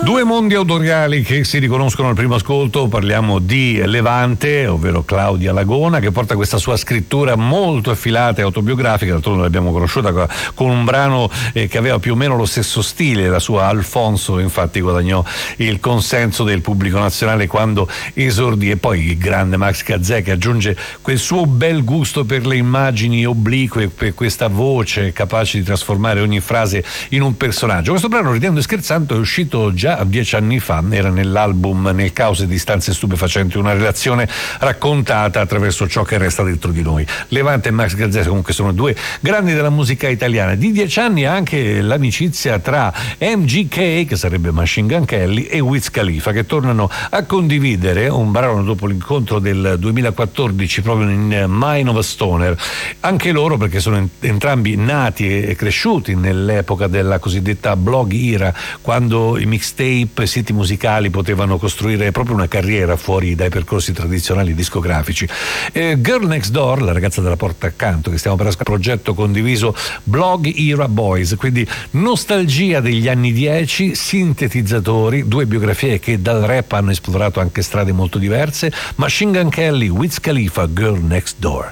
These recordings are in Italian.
Due mondi autoriali che si riconoscono al primo ascolto. Parliamo di Levante, ovvero Claudia Lagona, che porta questa sua scrittura molto affilata e autobiografica. D'altronde l'abbiamo conosciuta con un brano che aveva più o meno lo stesso stile, la sua Alfonso. Infatti guadagnò il consenso del pubblico nazionale quando esordì. E poi il grande Max Gazzè, che aggiunge quel suo bel gusto per le immagini oblique, per questa voce capace di trasformare ogni frase in un personaggio. Questo brano, ridendo e scherzando, è uscito già 10 anni fa, era nell'album Nel caos e di stanze stupefacenti, una relazione raccontata attraverso ciò che resta dentro di noi. Levante e Max Gazzè comunque sono due grandi della musica italiana. Di 10 anni anche l'amicizia tra MGK, che sarebbe Machine Gun Kelly, e Wiz Khalifa, che tornano a condividere un brano dopo l'incontro del 2014 proprio in Mind of a Stoner. Anche loro, perché sono entrambi nati e cresciuti nell'epoca della cosiddetta blog era, quando i mixtape, siti musicali potevano costruire proprio una carriera fuori dai percorsi tradizionali discografici. Girl Next Door, la ragazza della porta accanto, che stiamo per progetto condiviso Blog Era Boys, quindi nostalgia degli anni 10, sintetizzatori, due biografie che dal rap hanno esplorato anche strade molto diverse. Machine Gun Kelly, Wiz Khalifa, Girl Next Door.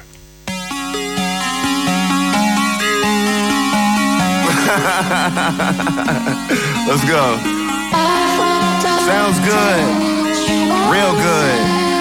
Let's go. Sounds good. Real good.